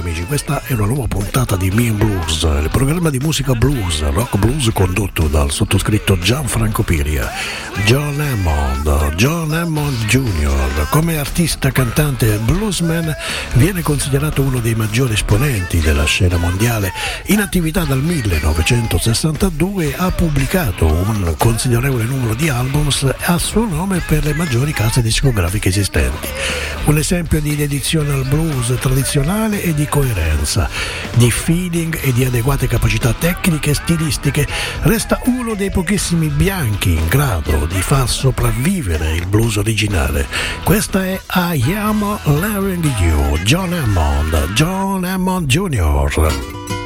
amici, questa è una nuova puntata di Me and Blues, il programma di musica blues, rock blues condotto dal sottoscritto Gianfranco Piria. John Hammond Jr. come artista, cantante e bluesman viene considerato uno dei maggiori esponenti della scena mondiale. In attività dal 1962 ha pubblicato un considerevole numero di albums a suo nome per le maggiori case discografiche esistenti. Un esempio di dedizione al blues tradizionale e di coerenza, di feeling e di adeguate capacità tecniche e stilistiche, resta uno dei pochissimi bianchi in grado di far sopravvivere il blues originale. Questa è I Am Loving You, John Hammond Jr.